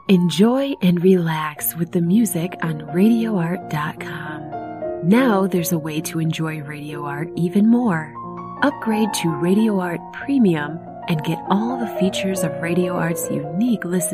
Enjoy and relax with the music on RadioArt.com. Now there's a way to enjoy Radio Art even more. Upgrade to Radio Art Premium and get all the features of Radio Art's unique listening